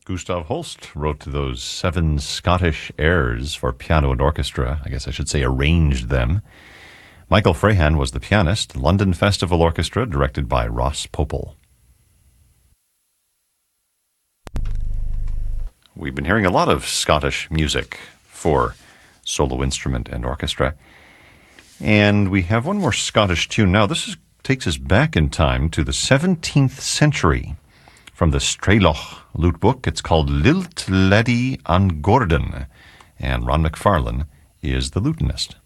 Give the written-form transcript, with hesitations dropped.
Gustav Holst wrote those 7 Scottish airs for piano and orchestra. I guess I should say arranged them. Michael Frahan was the pianist. London Festival Orchestra, directed by Ross Popel. We've been hearing a lot of Scottish music for solo instrument and orchestra. And we have one more Scottish tune now. Takes us back in time to the 17th century. From the Strelach lute book, it's called Lilt Leddy an Gordon, and Ron McFarlane is the lutenist.